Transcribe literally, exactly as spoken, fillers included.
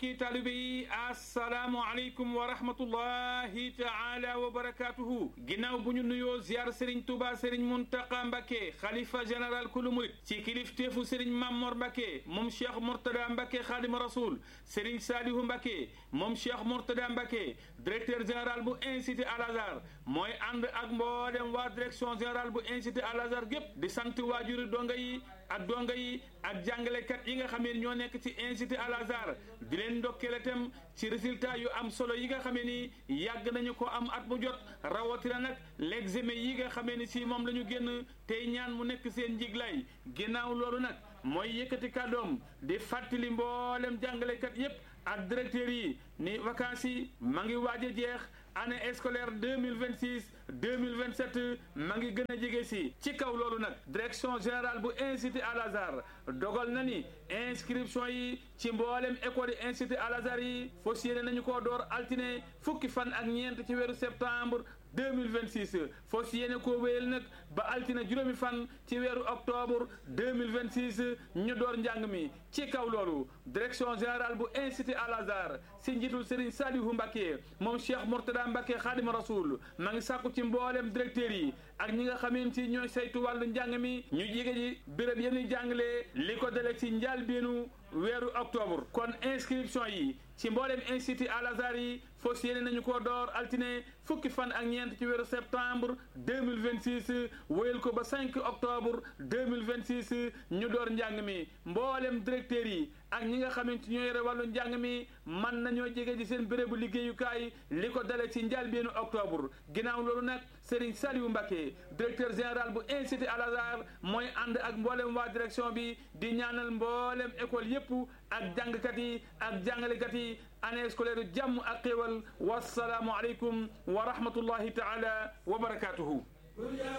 mbokki taalibe yi assalaamu aleykum wa rahmatullahi taala wa barakatuhu ginnaaw bu ñu nuyoo ziar Serigne Touba Serigne Mountakha Mbacké xalifa général kulu murit ci kilifteefu Serigne Mamor Mbacké moom Cheikh Mourtada Mbacké Khadim Rasoul Serigne Salihu Mbacké moom Cheikh Mourtada Mbacké directeur général bu institut Al Azhar mooy ànd ak mboolem waa direction générale bu institut Al Azhar gépp di sant waajuri donga yi ak donga yi ak jàngalekat yi nga xamee ñoo nekk ci institut Al Azhar di leen ndokkeel itam ci résultat yu am solo yi nga xamee ni yàgg nañu ko am at mu jot rawatina nag l'examen yi nga xamee ni si moom la ñu génn tey ñaan mu nekk seen njiglaay ginnaaw loolu nag mooy yëkkati kàddoom di fàttali mboolem jàngalekat yépp ak directeurs yi ni vacances yi ma ngi waaj a jeex année scolaire deux mille vingt six deux mille vingt sept ma ngi gën a jege si ci kaw loolu nag direction générale bu institut Al Azhar dogal na ni inscription yi ci mboolem école yi institut Al Azhar yi fas yéene nañu koo door altine fukki fan ak ñeent ci weeru septembre deux mille vingt six fas yéene koo wéyal nag ba altine juróomi fan ci weeru octobre deux mille vingt six ñu door njàng mi ci kaw loolu direction générale bu institut Al Azhar si njiitul Serigne Salihu Mbacké moom Cheikh Mourtada Mbacké Khadim Rasoul ma ngi sàkku ci mboolem directeurs yi ak ñi nga xamante ni ñooy saytu wàllu njàng mi ñu jege ji béréb yéen jàngalee li ko dale ci njàlbéenu weeru octobre kon inscription yi ci mboolem institut Al Azhar yi fas yéene nañu ko door altine fukki fan ak ñeent ci weeru septembre deux mille vingt six wéyal ko ba cinq octobre deux mille vingt six ñu door njàng mi mboolem directeurs yi ak ñi nga xamante ñoo yore wàllu njàng mi man nañoo jege ji seen bérébu liggéeyukaay li ko dale ci njëlbéenu octobre ginnaaw loolu nag Serigne Saliou Mbacké directeur général bu institut Al Azhar mooy ànd ak mboolem waa direction bi di ñaanal mboolem école yépp ak jàngkat yi ak jàngalekat yi année scolaire jàmm ak xéewal wassalaamu aleykum wa rahmatullahi taala wa barakatuhu